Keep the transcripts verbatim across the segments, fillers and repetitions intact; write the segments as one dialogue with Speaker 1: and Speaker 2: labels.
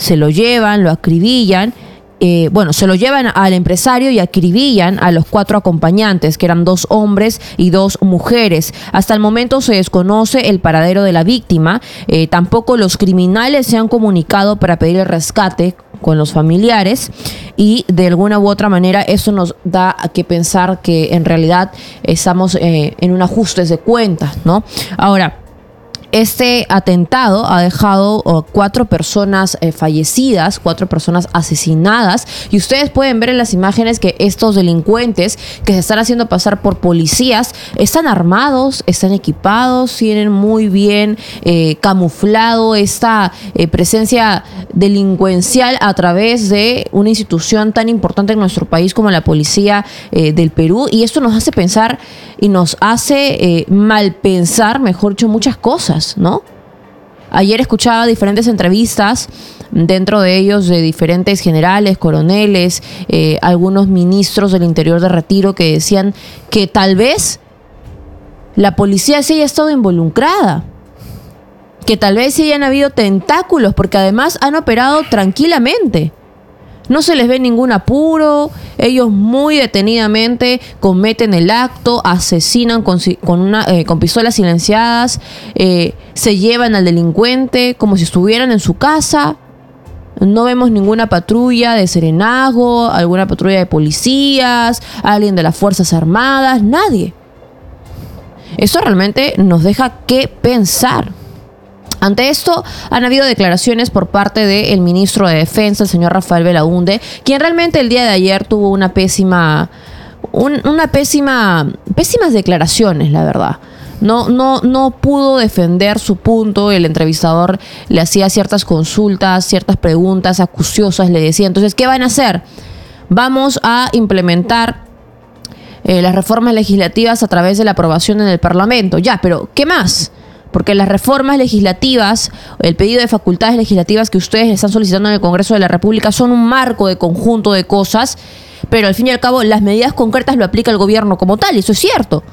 Speaker 1: se lo llevan, lo acribillan. Eh, bueno, se lo llevan al empresario y acribillan a los cuatro acompañantes, que eran dos hombres y dos mujeres. Hasta el momento se desconoce el paradero de la víctima. Eh, tampoco los criminales se han comunicado para pedir el rescate con los familiares, y de alguna u otra manera eso nos da a que pensar que en realidad estamos eh, en un ajuste de cuentas, ¿no? Ahora, este atentado ha dejado oh, cuatro personas eh, fallecidas, cuatro personas asesinadas, y ustedes pueden ver en las imágenes que estos delincuentes que se están haciendo pasar por policías están armados, están equipados, tienen muy bien eh, camuflado esta eh, presencia delincuencial a través de una institución tan importante en nuestro país como la Policía eh, del Perú, y esto nos hace pensar y nos hace eh, mal pensar, mejor dicho, muchas cosas, ¿no? Ayer escuchaba diferentes entrevistas, dentro de ellos de diferentes generales, coroneles, eh, algunos ministros del Interior de retiro, que decían que tal vez la policía sí haya estado involucrada, que tal vez sí hayan habido tentáculos, porque además han operado tranquilamente. No se les ve ningún apuro, ellos muy detenidamente cometen el acto, asesinan con, con, una, eh, con pistolas silenciadas, eh, se llevan al delincuente como si estuvieran en su casa. No vemos ninguna patrulla de serenazgo, alguna patrulla de policías, alguien de las Fuerzas Armadas, nadie. Esto realmente nos deja que pensar. Ante esto, han habido declaraciones por parte del ministro de Defensa, el señor Rafael Belaúnde, quien realmente el día de ayer tuvo una pésima, un, una pésima, pésimas declaraciones, la verdad. No, no, no pudo defender su punto. El entrevistador le hacía ciertas consultas, ciertas preguntas acuciosas, le decía, entonces, ¿qué van a hacer? Vamos a implementar eh, las reformas legislativas a través de la aprobación en el Parlamento. Ya, pero ¿qué más? Porque las reformas legislativas, el pedido de facultades legislativas que ustedes están solicitando en el Congreso de la República son un marco de conjunto de cosas, pero al fin y al cabo las medidas concretas lo aplica el gobierno como tal, y eso es cierto.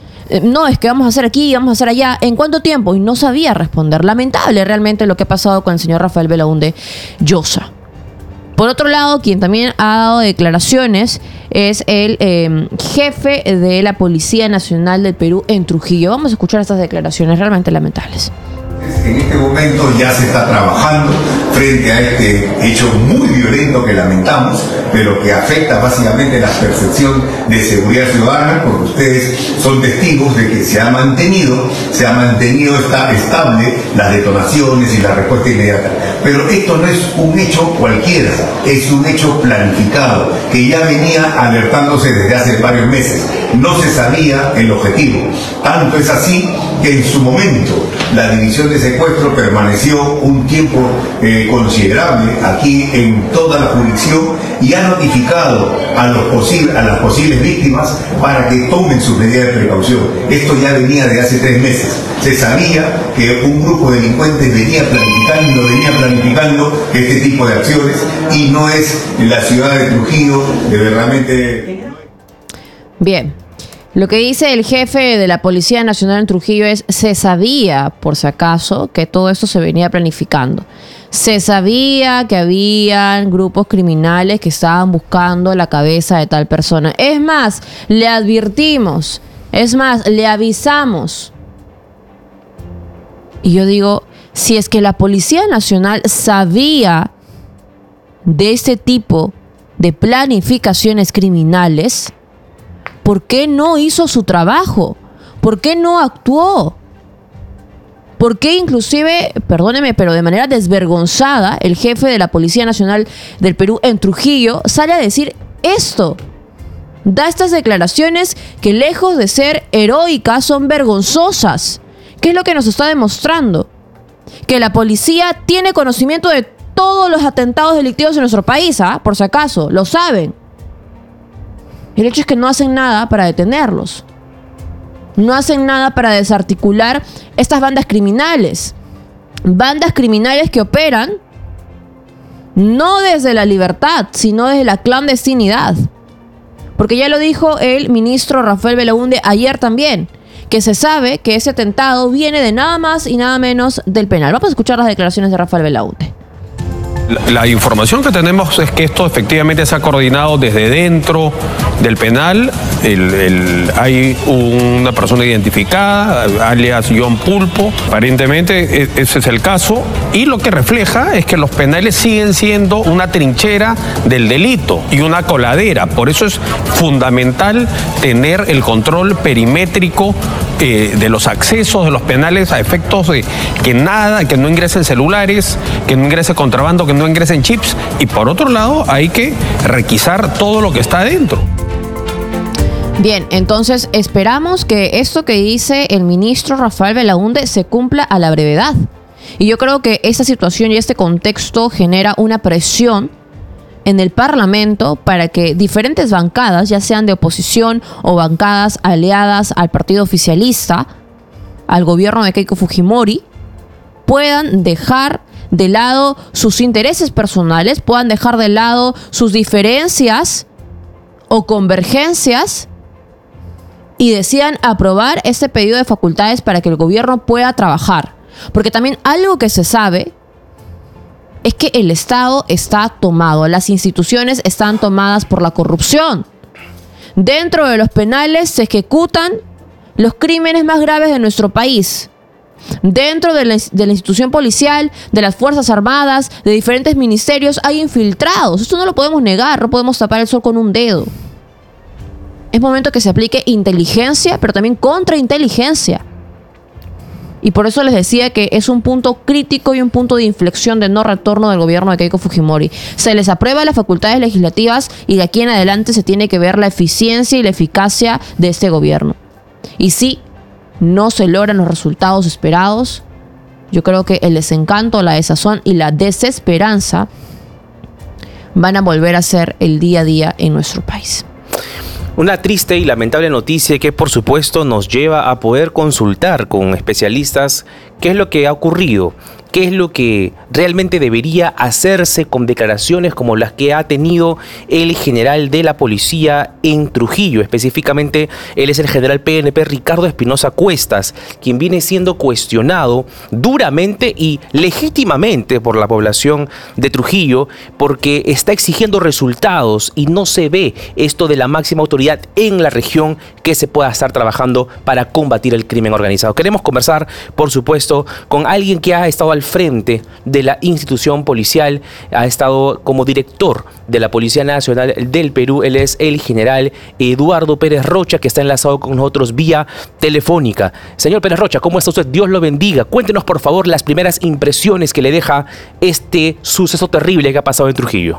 Speaker 1: No, es que vamos a hacer aquí, vamos a hacer allá. ¿En cuánto tiempo? Y no sabía responder. Lamentable realmente lo que ha pasado con el señor Rafael Belaúnde Llosa. Por otro lado, quien también ha dado declaraciones es el eh, jefe de la Policía Nacional del Perú en Trujillo. Vamos a escuchar estas declaraciones realmente lamentables.
Speaker 2: En este momento ya se está trabajando frente a este hecho muy violento que lamentamos, pero que afecta básicamente la percepción de seguridad ciudadana, porque ustedes son testigos de que se ha mantenido, se ha mantenido está estable las detonaciones y la respuesta inmediata. Pero esto no es un hecho cualquiera, es un hecho planificado, que ya venía alertándose desde hace varios meses. No se sabía el objetivo. Tanto es así que en su momento la división de secuestro permaneció un tiempo eh, considerable aquí en toda la jurisdicción y ha notificado a, los posibles, a las posibles víctimas para que tomen sus medidas de precaución. Esto ya venía de hace tres meses. Se sabía que un grupo de delincuentes venía planificando, venía planificando este tipo de acciones, y no es en la ciudad de Trujillo de verdaderamente...
Speaker 1: Bien. Lo que dice el jefe de la Policía Nacional en Trujillo es: se sabía, por si acaso, que todo esto se venía planificando. Se sabía que habían grupos criminales que estaban buscando la cabeza de tal persona. Es más, le advertimos, es más, le avisamos. Y yo digo, si es que la Policía Nacional sabía de este tipo de planificaciones criminales, ¿por qué no hizo su trabajo? ¿Por qué no actuó? ¿Por qué inclusive, perdóneme, pero de manera desvergonzada, el jefe de la Policía Nacional del Perú en Trujillo sale a decir esto? Da estas declaraciones que, lejos de ser heroicas, son vergonzosas. ¿Qué es lo que nos está demostrando? Que la policía tiene conocimiento de todos los atentados delictivos en nuestro país, ¿ah? Por si acaso, lo saben. El hecho es que no hacen nada para detenerlos. No hacen nada para desarticular estas bandas criminales. Bandas criminales que operan no desde la libertad, sino desde la clandestinidad. Porque ya lo dijo el ministro Rafael Belaúnde ayer también, que se sabe que ese atentado viene de nada más y nada menos del penal. Vamos a escuchar las declaraciones de Rafael Belaúnde.
Speaker 3: La, la información que tenemos es que esto efectivamente se ha coordinado desde dentro del penal. El, el, hay una persona identificada, alias John Pulpo. Aparentemente ese es el caso. Y lo que refleja es que los penales siguen siendo una trinchera del delito y una coladera. Por eso es fundamental tener el control perimétrico eh, de los accesos de los penales a efectos de que nada, que no ingresen celulares, que no ingrese contrabando, que no ingresen chips. Y por otro lado hay que requisar todo lo que está adentro.
Speaker 1: Bien, entonces esperamos que esto que dice el ministro Rafael Belaúnde se cumpla a la brevedad. Y yo creo que esta situación y este contexto genera una presión en el Parlamento para que diferentes bancadas, ya sean de oposición o bancadas aliadas al partido oficialista, al gobierno de Keiko Fujimori, puedan dejar de lado sus intereses personales, puedan dejar de lado sus diferencias o convergencias y decidan aprobar este pedido de facultades para que el gobierno pueda trabajar. Porque también algo que se sabe es que el Estado está tomado, las instituciones están tomadas por la corrupción. Dentro de los penales se ejecutan los crímenes más graves de nuestro país. Dentro de la, de la institución policial, de las Fuerzas Armadas, de diferentes ministerios, hay infiltrados. Esto no lo podemos negar, no podemos tapar el sol con un dedo. Es momento que se aplique inteligencia, pero también contrainteligencia. Y por eso les decía que es un punto crítico y un punto de inflexión de no retorno del gobierno de Keiko Fujimori. Se les aprueba las facultades legislativas y de aquí en adelante se tiene que ver la eficiencia y la eficacia de este gobierno. Y si no se logran los resultados esperados, yo creo que el desencanto, la desazón y la desesperanza van a volver a ser el día a día en nuestro país.
Speaker 4: Una triste y lamentable noticia que por supuesto nos lleva a poder consultar con especialistas qué es lo que ha ocurrido, qué es lo que realmente debería hacerse con declaraciones como las que ha tenido el general de la policía en Trujillo. Específicamente, él es el general P N P Ricardo Espinosa Cuestas, quien viene siendo cuestionado duramente y legítimamente por la población de Trujillo porque está exigiendo resultados y no se ve esto de la máxima autoridad en la región que se pueda estar trabajando para combatir el crimen organizado. Queremos conversar, por supuesto, con alguien que ha estado al frente de la institución policial, ha estado como director de la Policía Nacional del Perú. Él es el general Eduardo Pérez Rocha, que está enlazado con nosotros vía telefónica. Señor Pérez Rocha, ¿cómo está usted? Dios lo bendiga. Cuéntenos, por favor, las primeras impresiones que le deja este suceso terrible que ha pasado en Trujillo.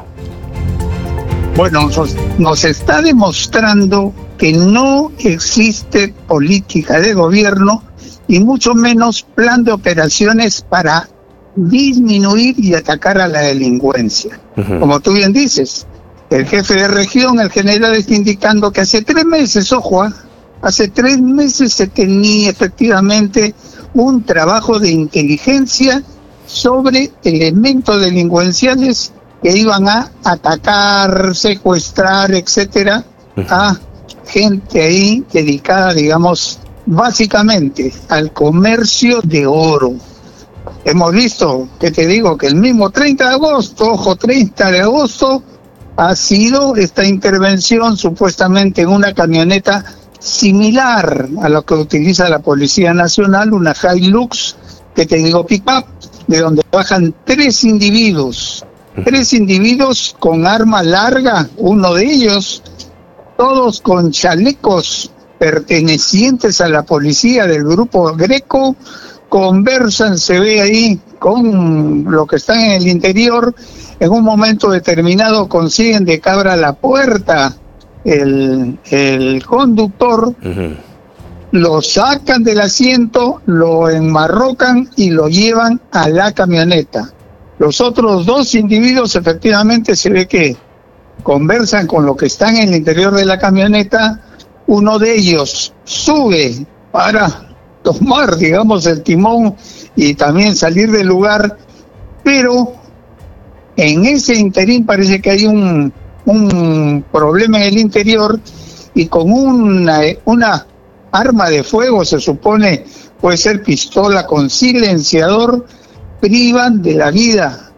Speaker 5: Bueno, nos, nos está demostrando que no existe política de gobierno y mucho menos plan de operaciones para disminuir y atacar a la delincuencia. Uh-huh. Como tú bien dices, el jefe de región, el general, está indicando que hace tres meses, ojo, ¿eh? hace tres meses se tenía efectivamente un trabajo de inteligencia sobre elementos delincuenciales que iban a atacar, secuestrar, etcétera, uh-huh. a gente ahí dedicada, digamos, básicamente al comercio de oro. Hemos visto, que te digo, que el mismo treinta de agosto, ojo, treinta de agosto, ha sido esta intervención supuestamente en una camioneta similar a lo que utiliza la Policía Nacional, una Hilux, que te digo pick-up, de donde bajan tres individuos, tres individuos con arma larga, uno de ellos, todos con chalecos pertenecientes a la policía del grupo Greco, conversan, se ve ahí con lo que están en el interior. En un momento determinado consiguen de que abra la puerta el, el conductor, uh-huh. lo sacan del asiento, lo enmarrocan y lo llevan a la camioneta. Los otros dos individuos efectivamente se ve que conversan con lo que están en el interior de la camioneta. Uno de ellos sube para tomar, digamos, el timón y también salir del lugar, pero en ese interín parece que hay un, un problema en el interior y con una, una arma de fuego, se supone puede ser pistola con silenciador, privan de la vida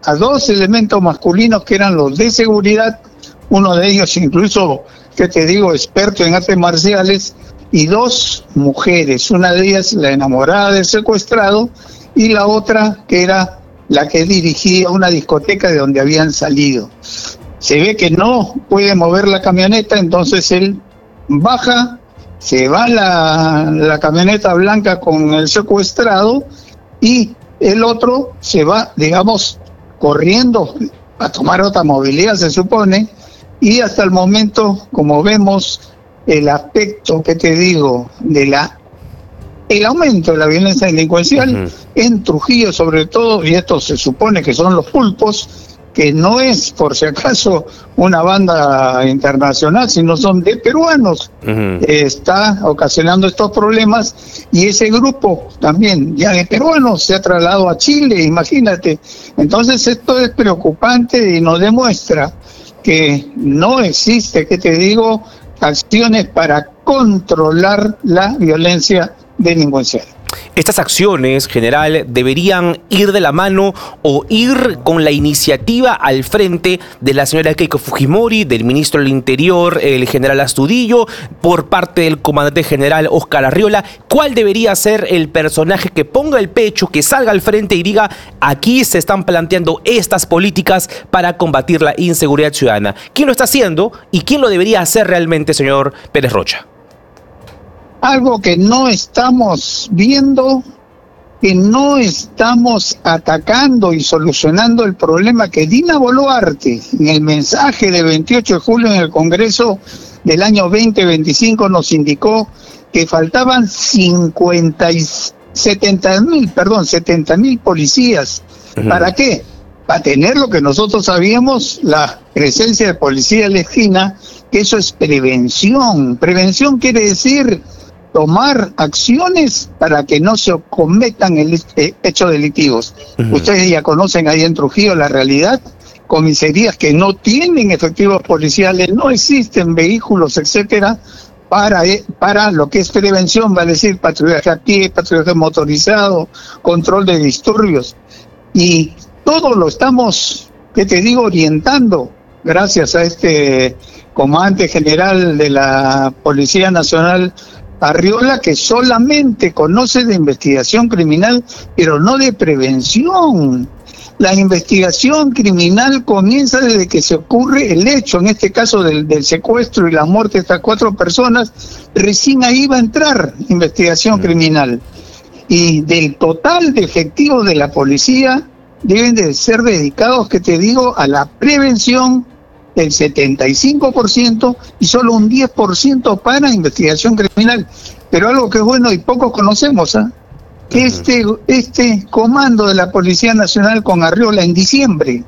Speaker 5: a dos elementos masculinos que eran los de seguridad, uno de ellos incluso, que te digo, experto en artes marciales, y dos mujeres, una de ellas la enamorada del secuestrado y la otra que era la que dirigía una discoteca de donde habían salido. Se ve que no puede mover la camioneta, entonces él baja, se va la, la camioneta blanca con el secuestrado y el otro se va, digamos, corriendo a tomar otra movilidad, se supone, y hasta el momento, como vemos, el aspecto que te digo de la el aumento de la violencia delincuencial uh-huh. en Trujillo sobre todo, y esto se supone que son los pulpos, que no es por si acaso una banda internacional, sino son de peruanos, uh-huh. eh, está ocasionando estos problemas, y ese grupo también ya de peruanos se ha trasladado a Chile, imagínate. Entonces esto es preocupante y nos demuestra que no existe, que te digo, acciones para controlar la violencia delincuencial.
Speaker 4: Estas acciones, general, deberían ir de la mano o ir con la iniciativa al frente de la señora Keiko Fujimori, del ministro del Interior, el general Astudillo, por parte del comandante general Óscar Arriola. ¿Cuál debería ser el personaje que ponga el pecho, que salga al frente y diga, aquí se están planteando estas políticas para combatir la inseguridad ciudadana? ¿Quién lo está haciendo y quién lo debería hacer realmente, señor Pérez Rocha?
Speaker 5: Algo que no estamos viendo, que no estamos atacando y solucionando el problema que Dina Boluarte, en el mensaje del veintiocho de julio en el Congreso del año veinte veinticinco, nos indicó que faltaban cincuenta y setenta mil, perdón, setenta mil policías. Uh-huh. ¿Para qué? Para tener lo que nosotros sabíamos, la presencia de policía legitina, que eso es prevención. Prevención quiere decir tomar acciones para que no se cometan el, eh, hechos delictivos. Uh-huh. Ustedes ya conocen ahí en Trujillo la realidad, comisarías que no tienen efectivos policiales, no existen vehículos, etcétera, para, eh, para lo que es prevención, vale decir patrullaje a pie, patrullaje motorizado, control de disturbios. Y todo lo estamos, que te digo, orientando, gracias a este comandante general de la Policía Nacional, Arriola, que solamente conoce de investigación criminal, pero no de prevención. La investigación criminal comienza desde que se ocurre el hecho, en este caso del, del secuestro y la muerte de estas cuatro personas, recién ahí va a entrar investigación criminal. Y del total de efectivos de la policía, deben de ser dedicados, que te digo, a la prevención, el setenta y cinco por ciento, y solo un diez por ciento para investigación criminal. Pero algo que es bueno y pocos conocemos, ¿eh? que este, este comando de la Policía Nacional con Arriola en diciembre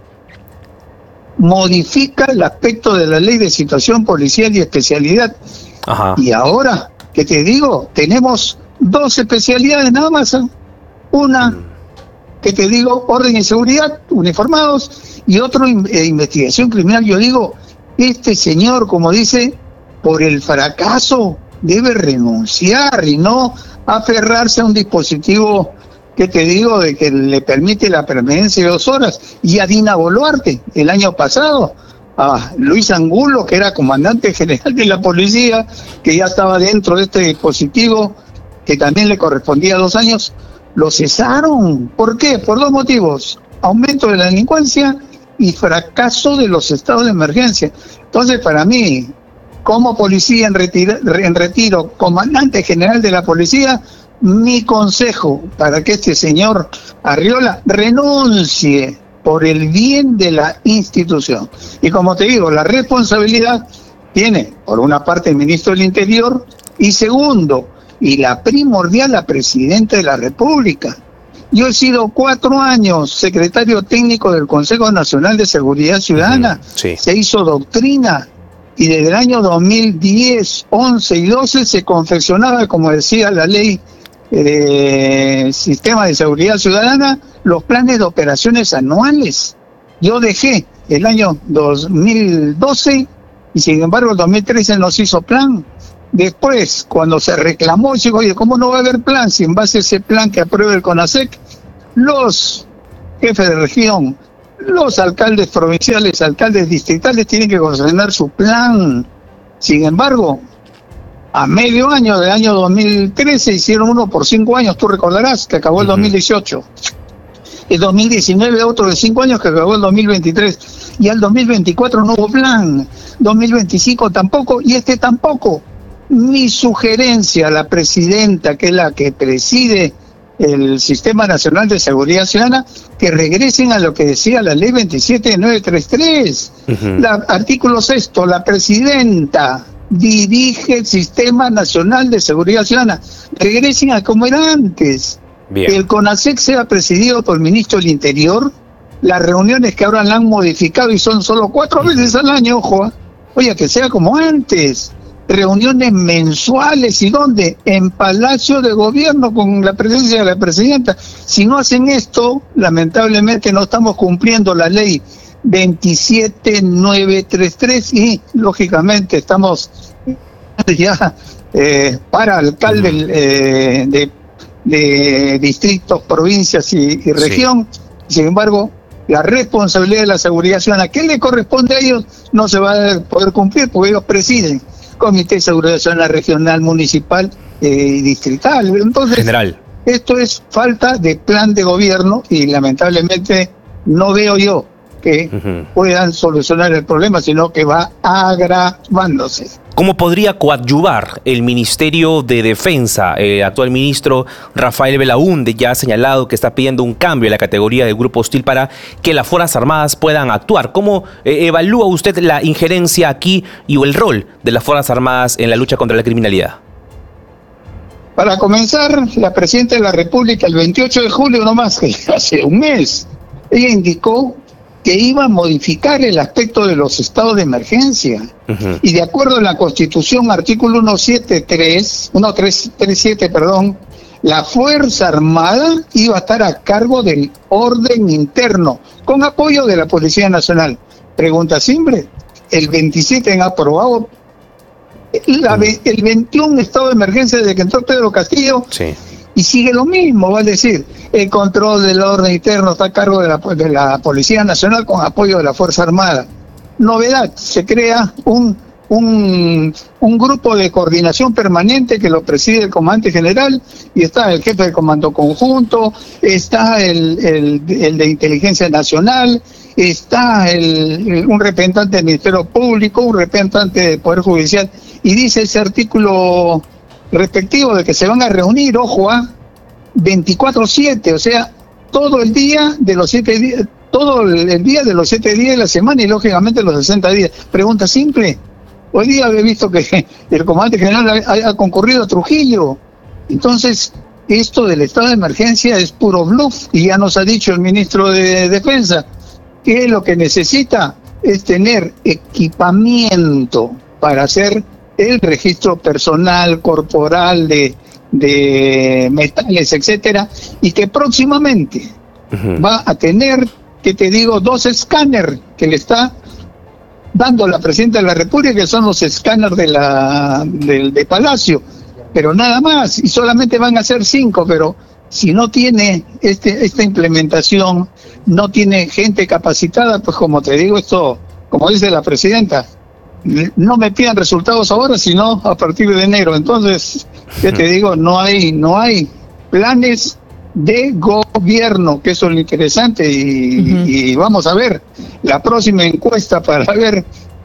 Speaker 5: modifica el aspecto de la ley de situación policial y especialidad. Ajá. Y ahora, que te digo, tenemos dos especialidades nada más, ¿eh? Una, que te digo, orden y seguridad, uniformados, y otro, eh, investigación criminal. Yo digo, este señor, como dice, por el fracaso debe renunciar y no aferrarse a un dispositivo, que te digo, de que le permite la permanencia de dos horas. Y a Dina Boluarte, el año pasado, a Luis Angulo, que era comandante general de la policía, que ya estaba dentro de este dispositivo, que también le correspondía dos años, lo cesaron. ¿Por qué? Por dos motivos: aumento de la delincuencia y fracaso de los estados de emergencia. Entonces, para mí, como policía en retiro, en retiro, comandante general de la policía, mi consejo para que este señor Arriola renuncie por el bien de la institución. Y como te digo, la responsabilidad tiene, por una parte, el ministro del Interior, y segundo, y la primordial, la presidenta de la República. Yo he sido cuatro años secretario técnico del Consejo Nacional de Seguridad Ciudadana. Uh-huh. Sí. Se hizo doctrina y desde el año dos mil diez, once y doce se confeccionaba, como decía la ley de eh, Sistema de Seguridad Ciudadana, los planes de operaciones anuales. Yo dejé el año dos mil doce y sin embargo el dos mil trece no se hizo plan. Después, cuando se reclamó, digo, oye, ¿cómo no va a haber plan si en base a ese plan que apruebe el CONASEC, los jefes de región, Los alcaldes provinciales, alcaldes distritales tienen que coordinar su plan. Sin embargo, a medio año del año dos mil trece hicieron uno por cinco años, tú recordarás, que acabó el uh-huh. dos mil dieciocho. El dos mil diecinueve otro de cinco años que acabó el dos mil veintitrés. Y al dos mil veinticuatro no hubo plan. dos mil veinticinco tampoco, y este tampoco. Mi sugerencia a la presidenta, que es la que preside el Sistema Nacional de Seguridad Ciudadana, que regresen a lo que decía la ley veintisiete mil novecientos treinta y tres. Uh-huh. La, artículo sexto, la presidenta dirige el Sistema Nacional de Seguridad Ciudadana. Regresen a como era antes. Bien. Que el CONASEC sea presidido por el ministro del Interior. Las reuniones que ahora la han modificado y son solo cuatro veces al año, ojo, oye, que sea como antes. Reuniones mensuales, ¿y dónde? En Palacio de Gobierno con la presencia de la presidenta. Si no hacen esto, lamentablemente no estamos cumpliendo la ley veintisiete mil novecientos treinta y tres y lógicamente estamos ya eh, para alcalde eh, de, de distritos, provincias y, y región. Sí. Sin embargo, la responsabilidad de la seguridad ciudadana, ¿qué le corresponde a ellos? No se va a poder cumplir porque ellos presiden Comité de Seguridad Ciudadana regional, municipal eh, y distrital. Entonces, General. Esto es falta de plan de gobierno y lamentablemente no veo yo que uh-huh. puedan solucionar el problema, sino que va agravándose.
Speaker 4: ¿Cómo podría coadyuvar el Ministerio de Defensa? El actual ministro Rafael Belaúnde ya ha señalado que está pidiendo un cambio en la categoría del grupo hostil para que las Fuerzas Armadas puedan actuar. ¿Cómo eh, evalúa usted la injerencia aquí y el rol de las Fuerzas Armadas en la lucha contra la criminalidad?
Speaker 5: Para comenzar, la Presidenta de la República el veintiocho de julio, no más que hace un mes, ella indicó que iba a modificar el aspecto de los estados de emergencia. Uh-huh. Y de acuerdo a la Constitución, artículo ciento setenta y tres, trescientos treinta y siete, perdón, la Fuerza Armada iba a estar a cargo del orden interno, con apoyo de la Policía Nacional. Pregunta simple, el veintisiete han aprobado la, uh-huh. el veintiuno estado de emergencia desde que entró Pedro Castillo. Sí. Y sigue lo mismo, va a decir, el control del orden interno está a cargo de la, de la Policía Nacional con apoyo de la Fuerza Armada. Novedad, se crea un, un, un grupo de coordinación permanente que lo preside el comandante general y está el jefe del comando conjunto, está el, el, el de inteligencia nacional, está el, el, un representante del Ministerio Público, un representante del Poder Judicial, y dice ese artículo respectivo de que se van a reunir, ojo, a veinticuatro siete, o sea, todo el día de los siete días, todo el día de los siete días de la semana y lógicamente los sesenta días. Pregunta simple, hoy día he visto que el comandante general ha, ha concurrido a Trujillo. Entonces, esto del estado de emergencia es puro bluff y ya nos ha dicho el ministro de Defensa que lo que necesita es tener equipamiento para hacer el registro personal, corporal, de, de metales, etcétera, y que próximamente uh-huh. va a tener, que te digo, dos escáneres que le está dando la Presidenta de la República, que son los escáneres de la de, de Palacio, pero nada más, y solamente van a ser cinco, pero si no tiene este esta implementación, no tiene gente capacitada, pues como te digo, esto, como dice la Presidenta, no me pidan resultados ahora, sino a partir de enero. Entonces, ya te digo, no hay no hay planes de gobierno, que eso es lo interesante, y, uh-huh. y vamos a ver la próxima encuesta para ver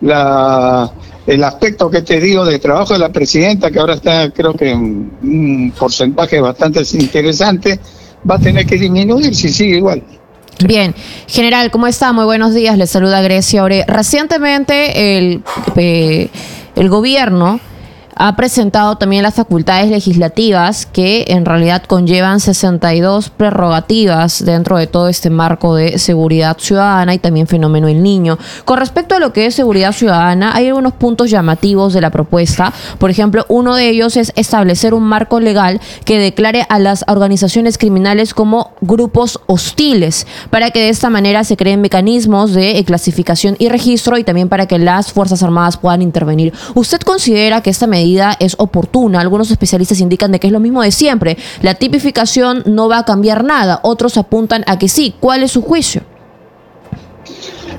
Speaker 5: la el aspecto que te digo de trabajo de la presidenta, que ahora está, creo que en un porcentaje bastante interesante, va a tener que disminuir si sigue igual.
Speaker 1: Bien, general, ¿cómo está? Muy buenos días, le saluda Grecia Ore. Recientemente el, eh, el gobierno ha presentado también las facultades legislativas que en realidad conllevan sesenta y dos prerrogativas dentro de todo este marco de seguridad ciudadana y también fenómeno El Niño. Con respecto a lo que es seguridad ciudadana, hay algunos puntos llamativos de la propuesta. Por ejemplo, uno de ellos es establecer un marco legal que declare a las organizaciones criminales como grupos hostiles, para que de esta manera se creen mecanismos de clasificación y registro y también para que las Fuerzas Armadas puedan intervenir. ¿Usted considera que esta medida es oportuna? Algunos especialistas indican de que es lo mismo de siempre. La tipificación no va a cambiar nada. Otros apuntan a que sí. ¿Cuál es su juicio?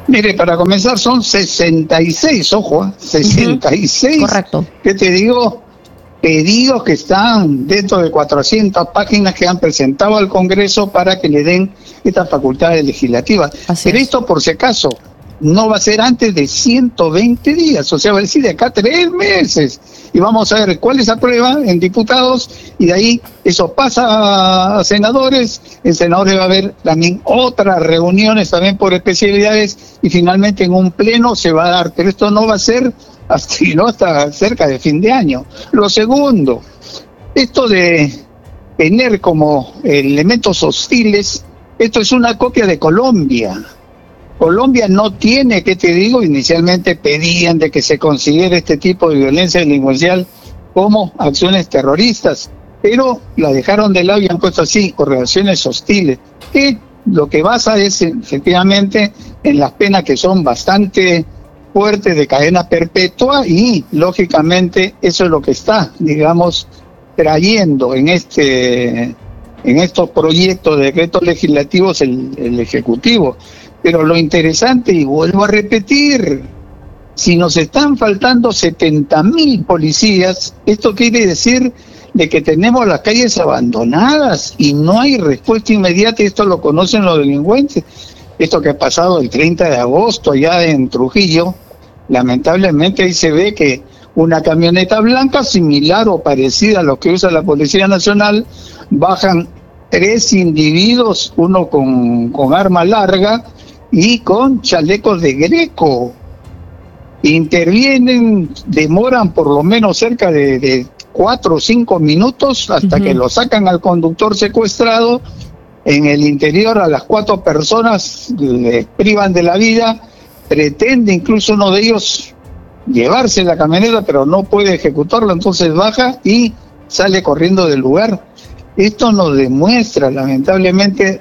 Speaker 5: Mire, para comenzar son sesenta y seis, ojo, ¿eh? sesenta y seis.
Speaker 1: Uh-huh. Correcto.
Speaker 5: ¿Qué te digo? Pedidos que están dentro de cuatrocientas páginas que han presentado al Congreso para que le den estas facultades legislativas.
Speaker 1: Así
Speaker 5: Pero
Speaker 1: es.
Speaker 5: esto, por si acaso, no va a ser antes de ciento veinte días, o sea, va a decir de acá tres meses. Y vamos a ver cuál es la prueba en diputados, y de ahí eso pasa a senadores. En senadores va a haber también otras reuniones también por especialidades, y finalmente en un pleno se va a dar, pero esto no va a ser hasta, sino hasta cerca de fin de año. Lo segundo, esto de tener como elementos hostiles, esto es una copia de Colombia. Colombia no tiene, ¿qué te digo? Inicialmente pedían de que se considere este tipo de violencia delincuencial como acciones terroristas, pero la dejaron de lado y han puesto así, correlaciones hostiles, que lo que basa es efectivamente en las penas que son bastante fuertes de cadena perpetua, y lógicamente eso es lo que está, digamos, trayendo en este en estos proyectos de decretos legislativos el, el Ejecutivo. Pero lo interesante, y vuelvo a repetir, si nos están faltando setenta mil policías, esto quiere decir de que tenemos las calles abandonadas y no hay respuesta inmediata, y esto lo conocen los delincuentes. Esto que ha pasado el treinta de agosto allá en Trujillo, lamentablemente ahí se ve que una camioneta blanca similar o parecida a lo que usa la Policía Nacional, bajan tres individuos, uno con, con arma larga y con chalecos de Greco. Intervienen, demoran por lo menos cerca de, de cuatro o cinco minutos hasta uh-huh. que lo sacan al conductor secuestrado. En el interior a las cuatro personas les privan de la vida. Pretende incluso uno de ellos llevarse la camioneta, pero no puede ejecutarlo, entonces baja y sale corriendo del lugar. Esto nos demuestra lamentablemente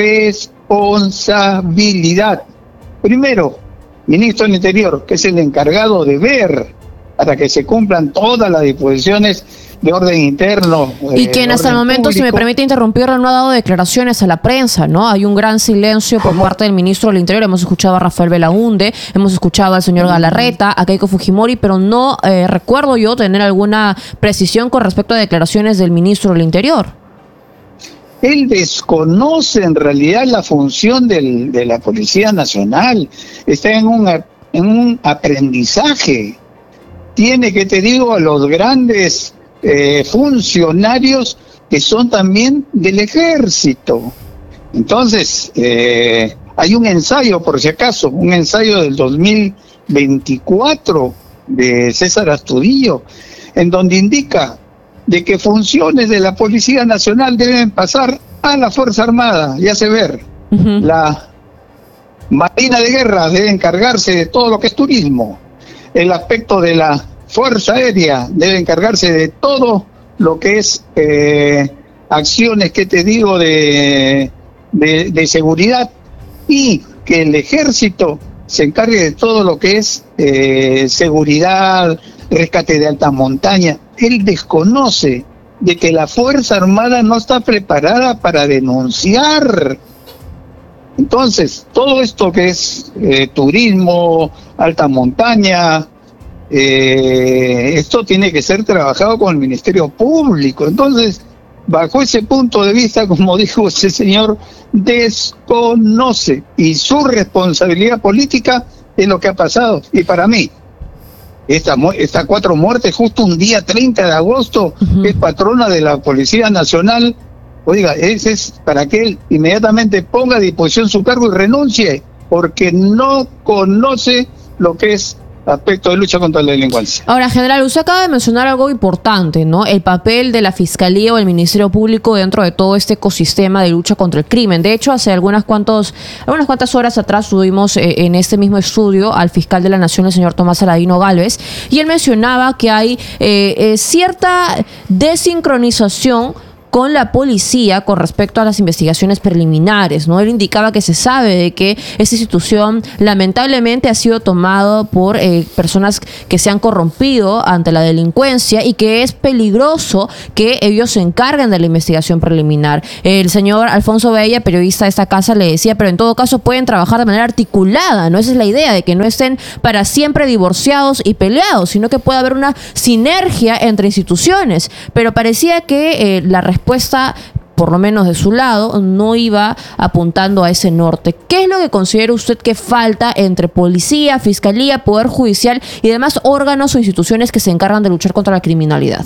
Speaker 5: responsabilidad. Primero, ministro del Interior, que es el encargado de ver para que se cumplan todas las disposiciones de orden interno.
Speaker 1: Y quien hasta el momento, público. Si me permite interrumpirlo, no ha dado declaraciones a la prensa, ¿no? Hay un gran silencio por ¿Cómo? parte del ministro del Interior. Hemos escuchado a Rafael Belaúnde, hemos escuchado al señor Galarreta, a Keiko Fujimori, pero no eh, recuerdo yo tener alguna precisión con respecto a declaraciones del ministro del Interior.
Speaker 5: Él desconoce en realidad la función del, de la Policía Nacional. Está en un, en un aprendizaje. Tiene, que te digo, a los grandes eh, funcionarios que son también del ejército. Entonces, eh, hay un ensayo, por si acaso, un ensayo del dos mil veinticuatro de César Astudillo, en donde indica de que funciones de la Policía Nacional deben pasar a la Fuerza Armada, ya se ver. Uh-huh. La Marina de Guerra debe encargarse de todo lo que es turismo. El aspecto de la Fuerza Aérea debe encargarse de todo lo que es eh, acciones, que te digo, de, de, de seguridad, y que el Ejército se encargue de todo lo que es eh, seguridad, rescate de alta montaña. Él desconoce de que la Fuerza Armada no está preparada para denunciar. Entonces, todo esto que es eh, turismo, alta montaña, eh, esto tiene que ser trabajado con el Ministerio Público. Entonces, bajo ese punto de vista, como dijo ese señor, desconoce, y su responsabilidad política es lo que ha pasado. Y para mí, Esta, estas cuatro muertes, justo un día treinta de agosto, uh-huh. es patrona de la Policía Nacional. Oiga, ese es para que él inmediatamente ponga a disposición su cargo y renuncie, porque no conoce lo que es aspecto de lucha contra la delincuencia.
Speaker 1: Ahora, general, usted acaba de mencionar algo importante, ¿no? El papel de la Fiscalía o el Ministerio Público dentro de todo este ecosistema de lucha contra el crimen. De hecho, hace algunas, cuantos, algunas cuantas horas atrás tuvimos eh, en este mismo estudio al fiscal de la Nación, el señor Tomás Aladino Gálvez, y él mencionaba que hay eh, eh, cierta desincronización con la policía con respecto a las investigaciones preliminares, ¿no? Él indicaba que se sabe de que esta institución lamentablemente ha sido tomado por eh, personas que se han corrompido ante la delincuencia y que es peligroso que ellos se encarguen de la investigación preliminar. El señor Alfonso Bella, periodista de esta casa, le decía, pero en todo caso pueden trabajar de manera articulada, ¿no? Esa es la idea, de que no estén para siempre divorciados y peleados, sino que pueda haber una sinergia entre instituciones. Pero parecía que eh, la respuesta, por lo menos de su lado, no iba apuntando a ese norte. ¿Qué es lo que considera usted que falta entre policía, fiscalía, poder judicial y demás órganos o instituciones que se encargan de luchar contra la criminalidad?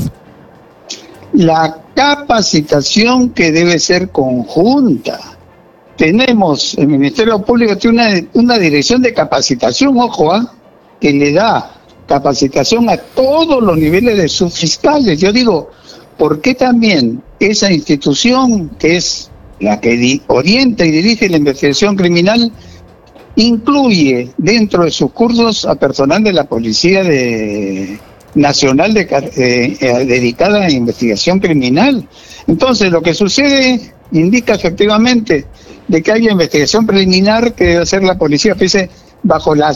Speaker 5: La capacitación, que debe ser conjunta. Tenemos, el Ministerio Público tiene una, una dirección de capacitación, ojo, ¿eh? que le da capacitación a todos los niveles de subfiscales. Yo digo, ¿por qué también esa institución, que es la que di- orienta y dirige la investigación criminal, incluye dentro de sus cursos a personal de la Policía de, Nacional de, eh, eh, dedicada a investigación criminal? Entonces, lo que sucede indica efectivamente de que haya investigación preliminar que debe hacer la policía, fíjese, bajo la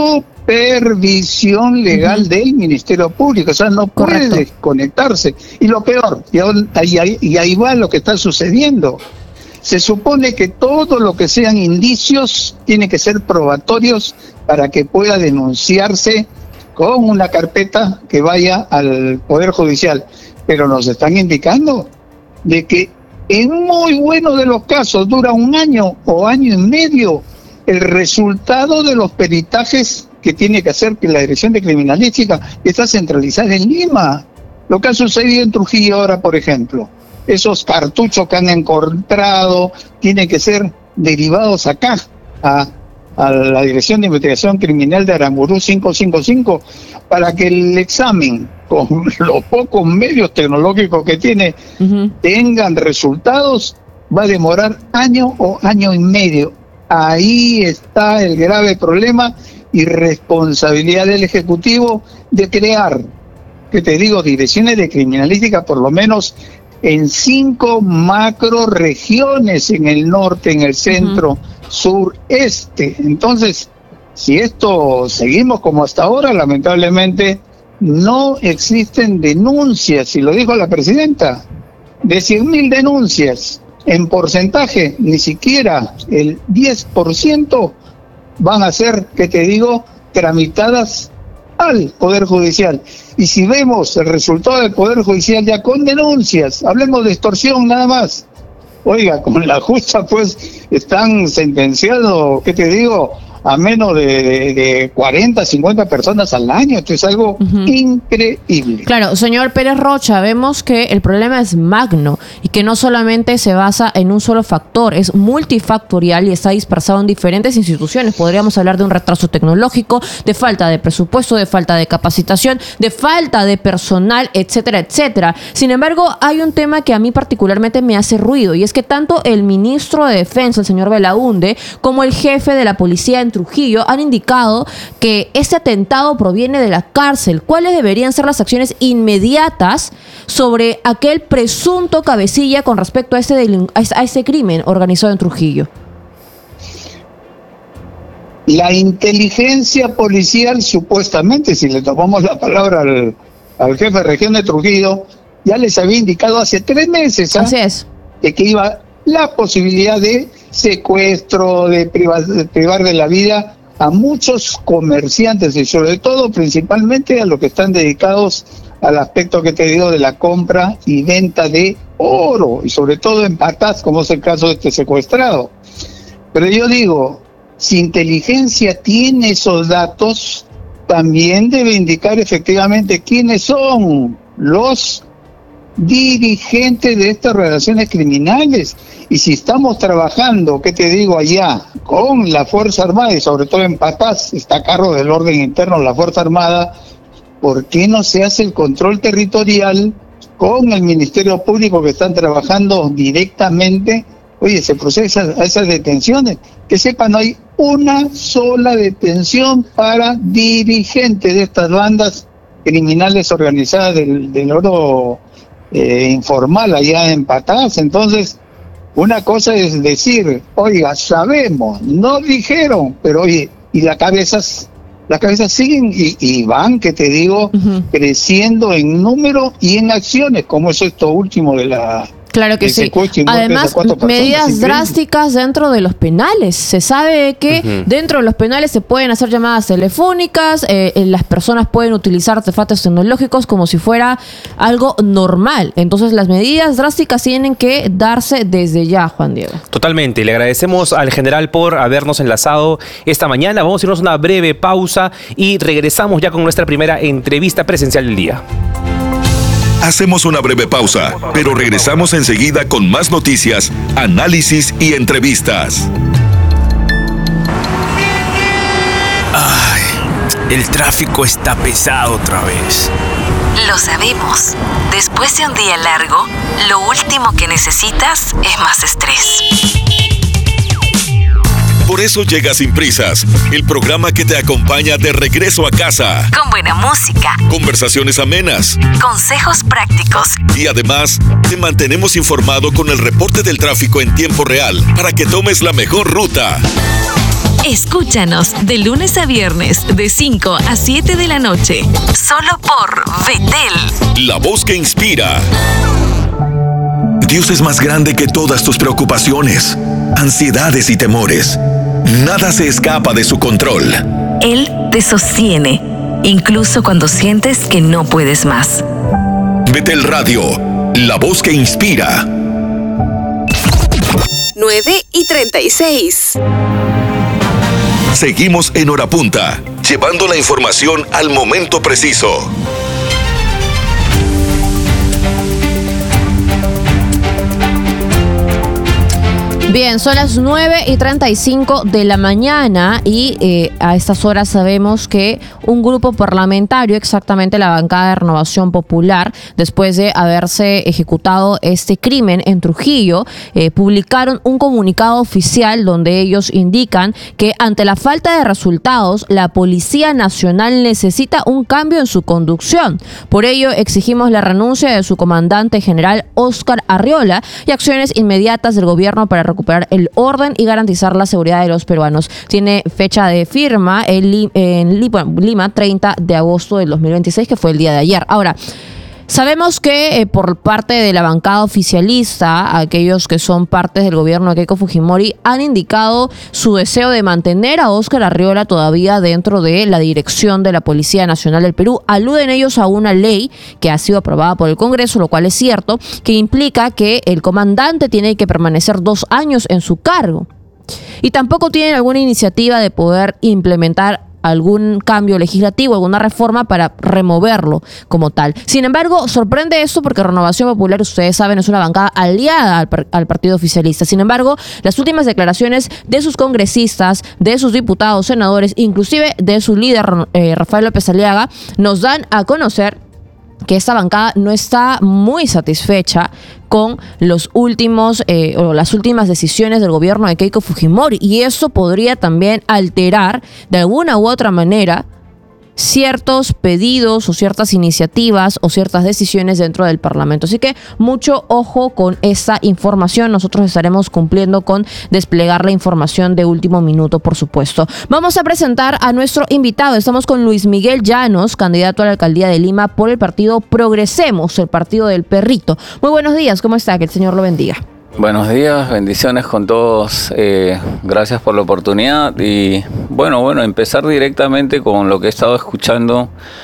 Speaker 5: supervisión legal uh-huh. del Ministerio Público. O sea, no puede Correcto. conectarse. Y lo peor, y ahí, y ahí va lo que está sucediendo. Se supone que todo lo que sean indicios tiene que ser probatorios para que pueda denunciarse con una carpeta que vaya al Poder Judicial. Pero nos están indicando de que en muy buenos de los casos dura un año o año y medio el resultado de los peritajes que tiene que hacer la Dirección de Criminalística, que está centralizada en Lima. Lo que ha sucedido en Trujillo ahora, por ejemplo, esos cartuchos que han encontrado tienen que ser derivados acá, a, a la Dirección de Investigación Criminal de Aramburú cinco cinco cinco, para que el examen, con los pocos medios tecnológicos que tiene, uh-huh. tengan resultados. Va a demorar año o año y medio. Ahí está el grave problema y responsabilidad del Ejecutivo de crear, que te digo, direcciones de criminalística por lo menos en cinco macro regiones, en el norte, en el centro, uh-huh. sur, este. Entonces, si esto seguimos como hasta ahora, lamentablemente no existen denuncias, y lo dijo la presidenta, de cien mil denuncias, en porcentaje, ni siquiera el diez por ciento van a ser, que te digo, tramitadas al Poder Judicial. Y si vemos el resultado del Poder Judicial ya con denuncias, hablemos de extorsión nada más, oiga, con la justa pues están sentenciados, ¿qué te digo?, a menos de, de, de cuarenta, cincuenta personas al año. Esto es algo uh-huh. increíble.
Speaker 1: Claro, señor Pérez Rocha, vemos que el problema es magno y que no solamente se basa en un solo factor, es multifactorial y está dispersado en diferentes instituciones. Podríamos hablar de un retraso tecnológico, de falta de presupuesto, de falta de capacitación, de falta de personal, etcétera, etcétera. Sin embargo, hay un tema que a mí particularmente me hace ruido, y es que tanto el ministro de Defensa, el señor Belaunde, como el jefe de la policía en Trujillo han indicado que este atentado proviene de la cárcel. ¿Cuáles deberían ser las acciones inmediatas sobre aquel presunto cabecilla con respecto a ese, delin- a ese crimen organizado en Trujillo?
Speaker 5: La inteligencia policial, supuestamente, si le tomamos la palabra al, al jefe de región de Trujillo, ya les había indicado hace tres meses, ¿eh?
Speaker 1: Así es.
Speaker 5: de que iba la posibilidad de secuestro, de privar, de privar de la vida a muchos comerciantes y sobre todo principalmente a los que están dedicados al aspecto que te digo de la compra y venta de oro, y sobre todo en patas, como es el caso de este secuestrado. Pero yo digo, si inteligencia tiene esos datos, también debe indicar efectivamente quiénes son los dirigentes de estas relaciones criminales. Y si estamos trabajando, ¿qué te digo allá?, con la Fuerza Armada, y sobre todo en Patás, está a cargo del orden interno la Fuerza Armada, ¿por qué no se hace el control territorial con el Ministerio Público, que están trabajando directamente? Oye, se procesa a esas detenciones. Que sepan, no hay una sola detención para dirigentes de estas bandas criminales organizadas del, del oro eh, informal allá en Patadas. Entonces, una cosa es decir, oiga, sabemos, no dijeron, pero oye, y las cabezas, las cabezas siguen y, y van, que te digo, uh-huh. creciendo en número y en acciones, como es esto último de la...
Speaker 1: Claro que sí. Además, medidas drásticas dentro de los penales. Se sabe que uh-huh. dentro de los penales se pueden hacer llamadas telefónicas, eh, las personas pueden utilizar artefactos tecnológicos como si fuera algo normal. Entonces, las medidas drásticas tienen que darse desde ya, Juan Diego.
Speaker 4: Totalmente. Le agradecemos al general por habernos enlazado esta mañana. Vamos a irnos a una breve pausa y regresamos ya con nuestra primera entrevista presencial del día.
Speaker 6: Hacemos una breve pausa, pero regresamos enseguida con más noticias, análisis y entrevistas.
Speaker 7: Ay, el tráfico está pesado otra vez.
Speaker 8: Lo sabemos. Después de un día largo, lo último que necesitas es más estrés.
Speaker 6: Por eso llega Sin Prisas, el programa que te acompaña de regreso a casa.
Speaker 8: Con buena música,
Speaker 6: conversaciones amenas,
Speaker 8: consejos prácticos.
Speaker 6: Y además, te mantenemos informado con el reporte del tráfico en tiempo real para que tomes la mejor ruta.
Speaker 8: Escúchanos de lunes a viernes de cinco a siete de la noche. Solo por Betel.
Speaker 6: La voz que inspira. Dios es más grande que todas tus preocupaciones, ansiedades y temores. Nada se escapa de su control.
Speaker 8: Él te sostiene, incluso cuando sientes que no puedes más.
Speaker 6: Betel Radio, la voz que inspira.
Speaker 8: nueve y treinta y seis.
Speaker 6: Seguimos en Hora Punta, llevando la información al momento preciso.
Speaker 1: Bien, son las nueve y treinta y cinco de la mañana y eh, a estas horas sabemos que un grupo parlamentario, exactamente la bancada de Renovación Popular, después de haberse ejecutado este crimen en Trujillo, eh, publicaron un comunicado oficial donde ellos indican que ante la falta de resultados, la Policía Nacional necesita un cambio en su conducción. Por ello, exigimos la renuncia de su comandante general Óscar Arriola y acciones inmediatas del gobierno para recuperar recuperar el orden y garantizar la seguridad de los peruanos. Tiene fecha de firma en, en Lima, treinta de agosto del dos mil veintiséis, que fue el día de ayer. Ahora, sabemos que eh, por parte de la bancada oficialista, aquellos que son partes del gobierno de Keiko Fujimori han indicado su deseo de mantener a Óscar Arriola todavía dentro de la dirección de la Policía Nacional del Perú. Aluden ellos a una ley que ha sido aprobada por el Congreso, lo cual es cierto, que implica que el comandante tiene que permanecer dos años en su cargo. Y tampoco tienen alguna iniciativa de poder implementar algún cambio legislativo, alguna reforma para removerlo como tal. Sin embargo, sorprende esto porque Renovación Popular, ustedes saben, es una bancada aliada al, al partido oficialista. Sin embargo, las últimas declaraciones de sus congresistas, de sus diputados, senadores, inclusive de su líder, eh, Rafael López Aliaga, nos dan a conocer que esta bancada no está muy satisfecha con los últimos eh, o las últimas decisiones del gobierno de Keiko Fujimori, y eso podría también alterar de alguna u otra manera ciertos pedidos o ciertas iniciativas o ciertas decisiones dentro del Parlamento. Así que mucho ojo con esa información. Nosotros estaremos cumpliendo con desplegar la información de último minuto, por supuesto. Vamos a presentar a nuestro invitado. Estamos con Luis Miguel Llanos, candidato a la alcaldía de Lima por el partido Progresemos, el partido del perrito. Muy buenos días, ¿cómo está? Que el Señor lo bendiga.
Speaker 9: Buenos días, bendiciones con todos, eh, gracias por la oportunidad y bueno, bueno, empezar directamente con lo que he estado escuchando,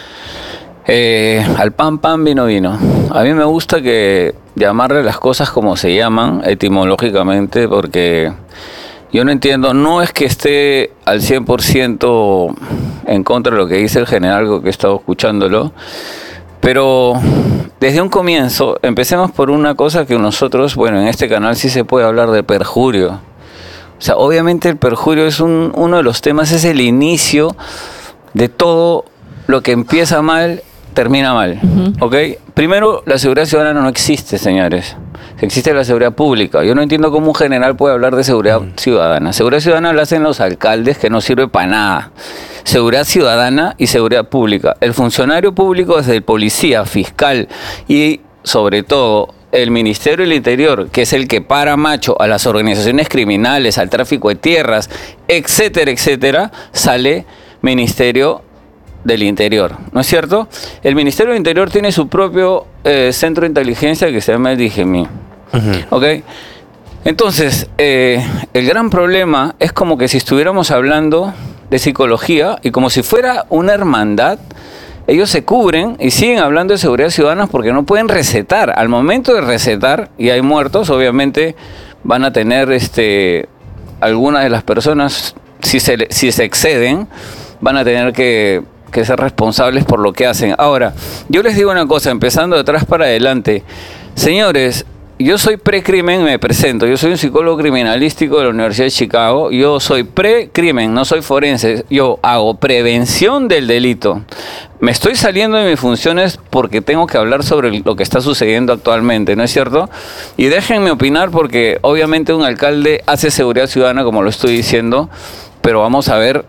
Speaker 9: eh, al pan pan, vino vino. A mí me gusta que llamarle las cosas como se llaman etimológicamente, porque yo no entiendo, no es que esté al cien por ciento en contra de lo que dice el general, que he estado escuchándolo, pero desde un comienzo, empecemos por una cosa que nosotros, bueno, en este canal sí se puede hablar de perjurio. O sea, obviamente el perjurio es un, uno de los temas, es el inicio de todo lo que empieza mal, termina mal. Uh-huh. ¿Ok? Primero, la seguridad ciudadana no existe, señores. Existe la seguridad pública. Yo no entiendo cómo un general puede hablar de seguridad uh-huh. ciudadana. Seguridad ciudadana la hacen los alcaldes, que no sirve para nada. Seguridad ciudadana y seguridad pública. El funcionario público es el policía, fiscal y sobre todo, el Ministerio del Interior, que es el que para macho a las organizaciones criminales, al tráfico de tierras, etcétera, etcétera, sale Ministerio del Interior, ¿no es cierto? El Ministerio del Interior tiene su propio eh, centro de inteligencia que se llama el DIGEMIN. Uh-huh. ¿Ok? Entonces, eh, el gran problema es como que si estuviéramos hablando de psicología y como si fuera una hermandad, ellos se cubren y siguen hablando de seguridad ciudadana porque no pueden recetar. Al momento de recetar, y hay muertos, obviamente van a tener este, algunas de las personas, si se, si se exceden, van a tener que, que ser responsables por lo que hacen. Ahora, yo les digo una cosa, empezando de atrás para adelante. Señores, yo soy precrimen, me presento. Yo soy un psicólogo criminalístico de la Universidad de Chicago. Yo soy precrimen, no soy forense. Yo hago prevención del delito. Me estoy saliendo de mis funciones porque tengo que hablar sobre lo que está sucediendo actualmente, ¿no es cierto? Y déjenme opinar porque obviamente un alcalde hace seguridad ciudadana, como lo estoy diciendo, pero vamos a ver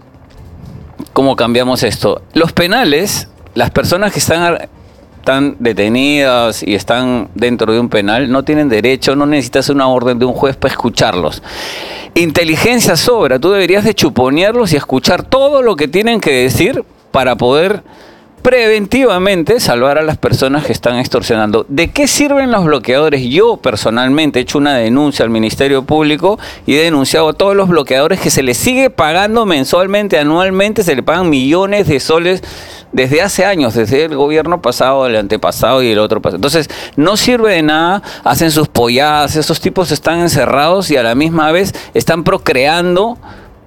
Speaker 9: cómo cambiamos esto. Los penales, las personas que están... están detenidas y están dentro de un penal, no tienen derecho, no necesitas una orden de un juez para escucharlos. Inteligencia sobra, tú deberías de chuponearlos y escuchar todo lo que tienen que decir para poder preventivamente salvar a las personas que están extorsionando. ¿De qué sirven los bloqueadores? Yo personalmente he hecho una denuncia al Ministerio Público y he denunciado a todos los bloqueadores que se les sigue pagando mensualmente, anualmente, se le pagan millones de soles desde hace años, desde el gobierno pasado, el antepasado y el otro pasado. Entonces, no sirve de nada, hacen sus polladas, esos tipos están encerrados y a la misma vez están procreando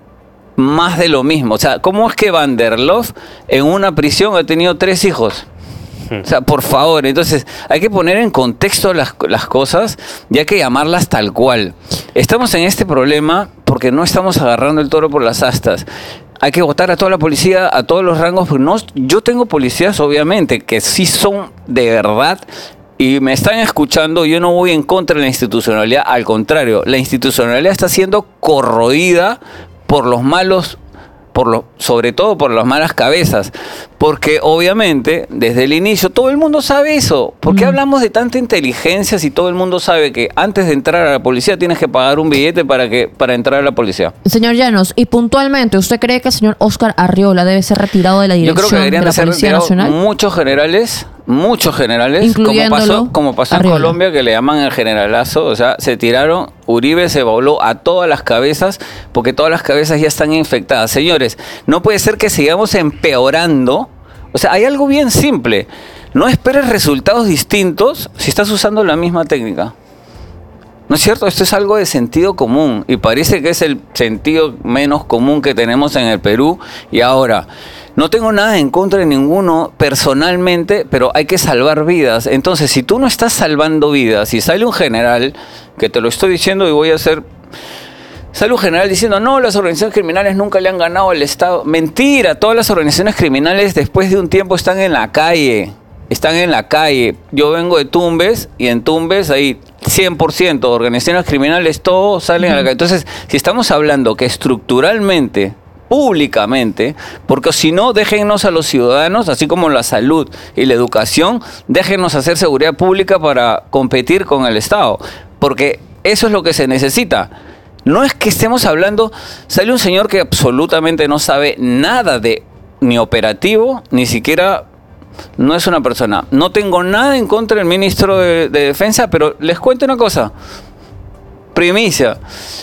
Speaker 9: más de lo mismo. O sea, ¿cómo es que Van der Lof en una prisión ha tenido tres hijos? O sea, por favor, entonces hay que poner en contexto las, las cosas y hay que llamarlas tal cual. Estamos en este problema porque no estamos agarrando el toro por las astas. Hay que votar a toda la policía, a todos los rangos. Porque no, yo tengo policías, obviamente, que sí son de verdad y me están escuchando. Yo no voy en contra de la institucionalidad, al contrario, la institucionalidad está siendo corroída por los malos, por lo, sobre todo por las malas cabezas, porque obviamente desde el inicio todo el mundo sabe eso. ¿Por qué mm. hablamos de tanta inteligencia si todo el mundo sabe que antes de entrar a la policía tienes que pagar un billete para que para entrar a la policía?
Speaker 1: Señor Llanos, y puntualmente, ¿usted cree que el señor Óscar Arriola debe ser retirado de la dirección?
Speaker 9: Yo creo que deberían
Speaker 1: de la
Speaker 9: de ser
Speaker 1: Policía Nacional?
Speaker 9: Muchos generales, muchos generales, como pasó, como pasó en Colombia, que le llaman el generalazo. O sea, se tiraron, Uribe se voló a todas las cabezas porque todas las cabezas ya están infectadas. Señores, no puede ser que sigamos empeorando. O sea, hay algo bien simple. No esperes resultados distintos si estás usando la misma técnica. ¿No es cierto? Esto es algo de sentido común y parece que es el sentido menos común que tenemos en el Perú. Y ahora, no tengo nada en contra de ninguno personalmente, pero hay que salvar vidas. Entonces, si tú no estás salvando vidas, si sale un general, que te lo estoy diciendo y voy a hacer... Sale un general diciendo, no, las organizaciones criminales nunca le han ganado al Estado. Mentira, todas las organizaciones criminales después de un tiempo están en la calle. Están en la calle. Yo vengo de Tumbes y en Tumbes hay cien por ciento organizaciones criminales, todos salen uh-huh. a la calle. Entonces, si estamos hablando que estructuralmente, públicamente, porque si no, déjennos a los ciudadanos, así como la salud y la educación, déjennos hacer seguridad pública para competir con el Estado. Porque eso es lo que se necesita. No es que estemos hablando, sale un señor que absolutamente no sabe nada de ni operativo, ni siquiera, no es una persona. No tengo nada en contra del ministro de, de Defensa, pero les cuento una cosa. Primicia.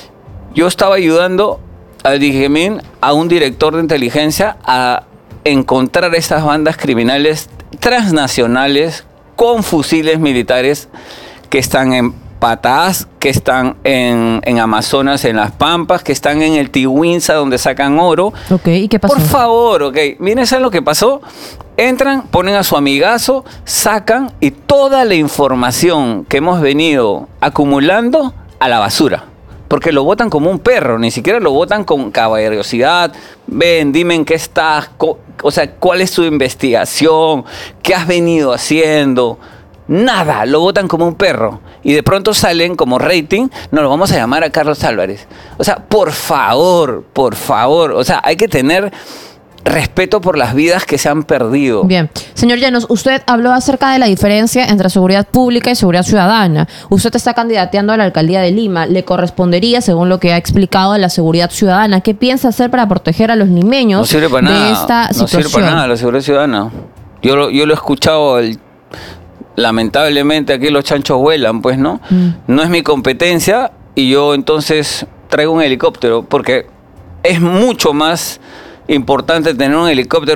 Speaker 9: Yo estaba ayudando al DIGEMIN, a un director de inteligencia, a encontrar estas bandas criminales transnacionales con fusiles militares que están en Pataás, que están en, en Amazonas, en Las Pampas, que están en el Tihuinza, donde sacan oro.
Speaker 1: Ok, ¿y qué pasó?
Speaker 9: Por favor, ok. Miren, ¿saben lo que pasó? Entran, ponen a su amigazo, sacan y toda la información que hemos venido acumulando a la basura. Porque lo botan como un perro, ni siquiera lo botan con caballerosidad. Ven, dime en qué estás, o sea, cuál es tu investigación, qué has venido haciendo. Nada, lo votan como un perro. Y de pronto salen como rating, no, lo vamos a llamar a Carlos Álvarez. O sea, por favor, por favor. O sea, hay que tener respeto por las vidas que se han perdido.
Speaker 1: Bien. Señor Llanos, usted habló acerca de la diferencia entre seguridad pública y seguridad ciudadana. Usted está candidateando a la alcaldía de Lima. Le correspondería, según lo que ha explicado, a la seguridad ciudadana. ¿Qué piensa hacer para proteger a los limeños
Speaker 9: no sirve para
Speaker 1: de
Speaker 9: nada,
Speaker 1: esta
Speaker 9: no
Speaker 1: situación?
Speaker 9: sirve para nada la seguridad ciudadana. Yo lo, yo lo he escuchado, el, lamentablemente aquí los chanchos vuelan, pues, ¿no? Mm. No es mi competencia y yo entonces traigo un helicóptero porque es mucho más importante tener un helicóptero